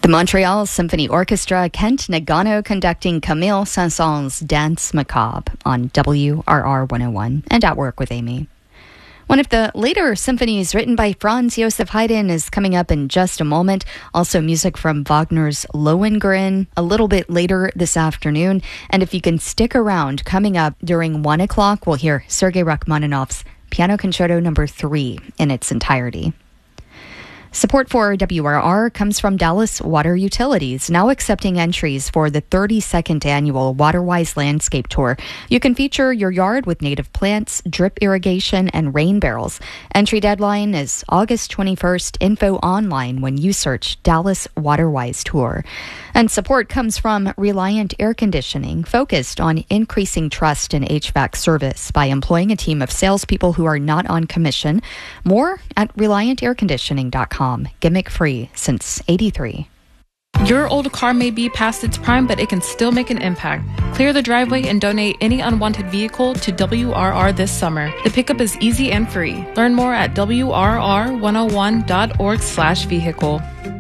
The Montreal Symphony Orchestra, Kent Nagano conducting Camille Saint-Saëns' Dance Macabre on WRR 101 and At Work with Amy. One of the later symphonies written by Franz Joseph Haydn is coming up in just a moment. Also music from Wagner's Lohengrin a little bit later this afternoon. And if you can stick around, coming up during 1 o'clock, we'll hear Sergei Rachmaninoff's Piano Concerto No. 3 in its entirety. Support for WRR comes from Dallas Water Utilities, now accepting entries for the 32nd annual WaterWise Landscape Tour. You can feature your yard with native plants, drip irrigation, and rain barrels. Entry deadline is August 21st. Info online when you search Dallas WaterWise Tour. And support comes from Reliant Air Conditioning, focused on increasing trust in HVAC service by employing a team of salespeople who are not on commission. More at ReliantAirConditioning.com. Gimmick free since '83. Your old car may be past its prime, but it can still make an impact. Clear the driveway and donate any unwanted vehicle to WRR this summer. The pickup is easy and free. Learn more at WRR101.org/vehicle.